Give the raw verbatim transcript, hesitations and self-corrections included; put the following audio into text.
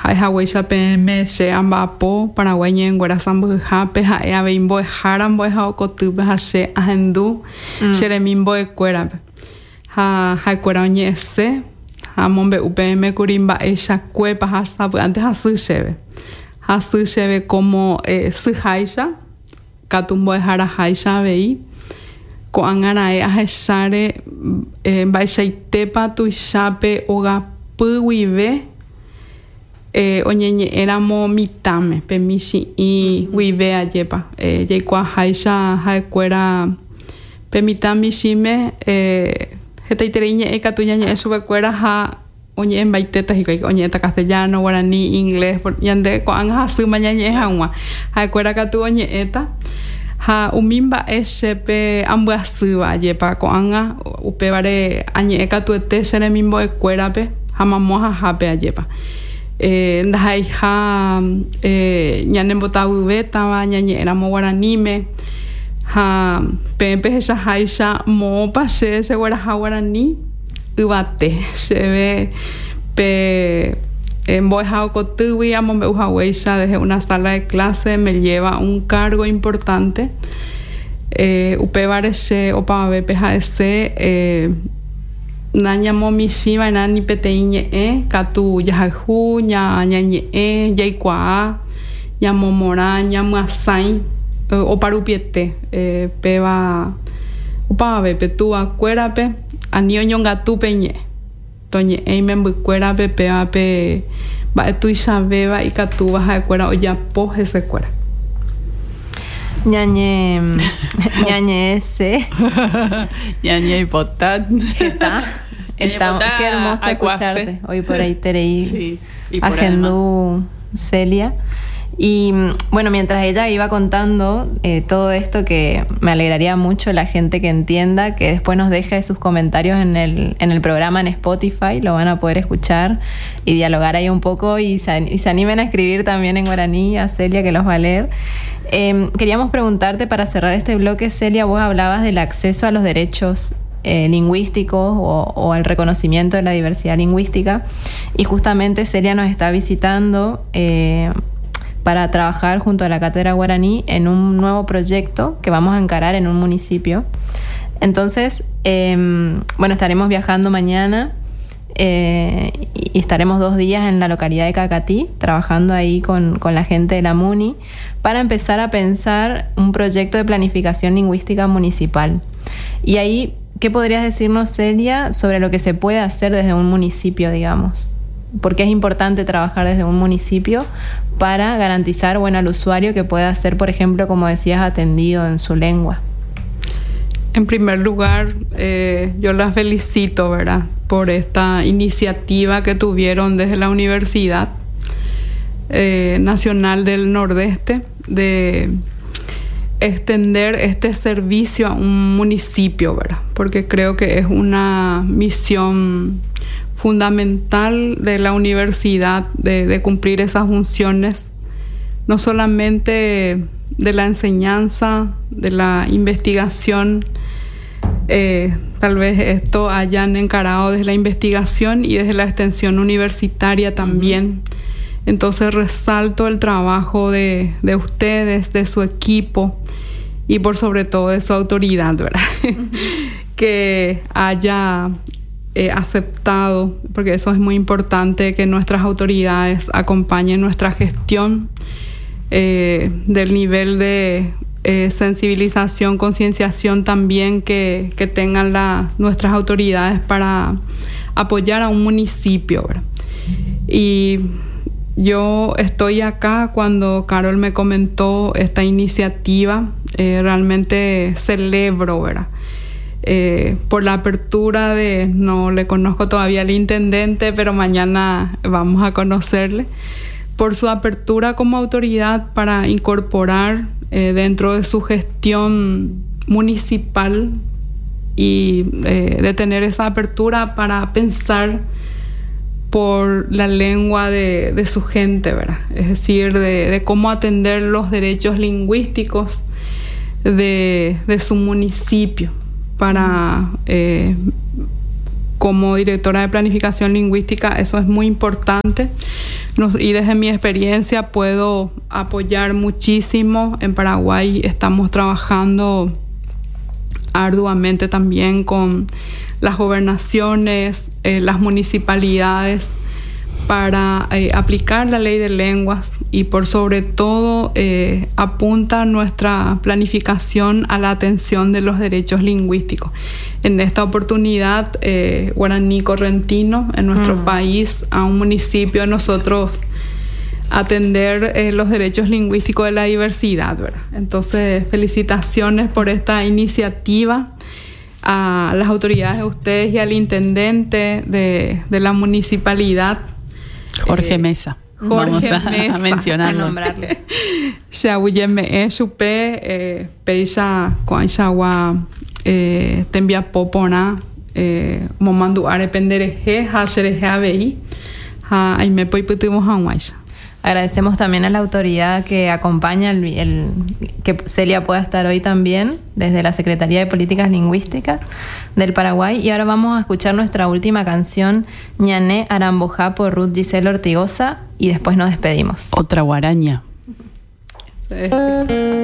hai hawe chape me se ambapo Paraguay en guarasambu hape ha e abimbo harambo ha okotupe ha se ahendu sheremimbo e cuera ha ha cuera oñese ha mombe upm kurimba e shakwepa ha sabu antes ha sushebe ha sushebe como eh, su haisha katumbo e hara haisha vei ko angara e ahesare eh, baishaitepa tu chape oga puive eh, oñeñe éramo mitame pemishi y wive ayepa eh, yeikua haisha haekuera pemitami shime eh, hetaiteriñe ekatuñañe esuekuera ha oñe embaiteta hikoik oñeta castellano guaraní inglés yande ko anga hasumañañe hawa haekuera katu oñeeta ha umimba eshepe ambuasuba ayepa ko anga upevare añe ekatuete sheremimbo ekuerape hamamoja hape ayepa eh ndahai ha eh ñanembotauve tava ñañe'éramo guaraníme ha pepe hecha haisha mopa che se guaraha guarani yvate cheve pe emboeja okotýgui amombe'uhaguéicha desde una sala de clase me lleva un cargo importante eh upévare che opavavépe ha'ese eh nañamomichíva nani peteĩ ñe'ẽ katu jahahu ña ñañe'ẽ jaikuaa ñamomorã ñamyasãi oparupiete eh, péva opavavépe tuvakuérape ani oñongatúpe ñe'ẽ toñe'ẽime mbykuérape pévape mba'etuichavéva ikatúva ha'ekuéra ojapo hesekuéra. Ñañe ñañe ese ñañe hipotat está está qué hermoso escucharte hoy por ahí Terei sí, Agendú Celia. Y bueno, mientras ella iba contando eh, todo esto, que me alegraría mucho la gente que entienda, que después nos deje sus comentarios en el, en el programa en Spotify, lo van a poder escuchar y dialogar ahí un poco y se, y se animen a escribir también en guaraní a Celia, que los va a leer. Eh, queríamos preguntarte para cerrar este bloque, Celia, vos hablabas del acceso a los derechos Eh, lingüísticos o, o al reconocimiento de la diversidad lingüística, y justamente Celia nos está visitando eh, para trabajar junto a la Cátedra Guaraní en un nuevo proyecto que vamos a encarar en un municipio. Entonces, eh, bueno, estaremos viajando mañana eh, y estaremos dos días en la localidad de Cacatí, trabajando ahí con, con la gente de la MUNI para empezar a pensar un proyecto de planificación lingüística municipal. Y ahí, ¿qué podrías decirnos, Celia, sobre lo que se puede hacer desde un municipio, digamos? Porque es importante trabajar desde un municipio para garantizar, bueno, al usuario que pueda ser, por ejemplo, como decías, atendido en su lengua. En primer lugar, eh, yo las felicito, ¿verdad?, por esta iniciativa que tuvieron desde la Universidad eh, Nacional del Nordeste de extender este servicio a un municipio, ¿verdad? Porque creo que es una misión fundamental de la universidad de, de cumplir esas funciones, no solamente de la enseñanza, de la investigación. Eh, tal vez esto hayan encarado desde la investigación y desde la extensión universitaria también. Entonces resalto el trabajo de, de ustedes, de su equipo y por sobre todo de su autoridad, ¿verdad? Uh-huh. Que haya eh, aceptado, porque eso es muy importante, que nuestras autoridades acompañen nuestra gestión eh, del nivel de eh, sensibilización, concienciación también que, que tengan la, nuestras autoridades para apoyar a un municipio, ¿verdad? Y yo estoy acá cuando Carol me comentó esta iniciativa, eh, realmente celebro, ¿verdad? Eh, por la apertura de, no le conozco todavía al intendente, pero mañana vamos a conocerle, por su apertura como autoridad para incorporar eh, dentro de su gestión municipal y eh, de tener esa apertura para pensar por la lengua de, de su gente, ¿verdad? Es decir, de, de cómo atender los derechos lingüísticos de, de su municipio para eh, como directora de planificación lingüística eso es muy importante. Nos, y desde mi experiencia puedo apoyar muchísimo. En Paraguay estamos trabajando arduamente también con las gobernaciones, eh, las municipalidades, para eh, aplicar la ley de lenguas y por sobre todo eh, apunta nuestra planificación a la atención de los derechos lingüísticos. En esta oportunidad, eh, Guaraní Correntino, en nuestro mm. país, a un municipio, nosotros atender eh, los derechos lingüísticos de la diversidad, ¿verdad? Entonces, felicitaciones por esta iniciativa a las autoridades de ustedes y al intendente de, de la municipalidad, Jorge Mesa. Jorge Vamos a, Mesa. a mencionarlo. A nombrarle. Xauyeme chupe peisha coaixagua tembia popona momanduare pendereje ha xereje abei ha aime poiputimo hawaixa. Agradecemos también a la autoridad que acompaña el, el que Celia pueda estar hoy también desde la Secretaría de Políticas Lingüísticas del Paraguay. Y ahora vamos a escuchar nuestra última canción, Ñané Arambojá, por Ruth Giselle Ortigosa, y después nos despedimos. Otra guaraña. Sí.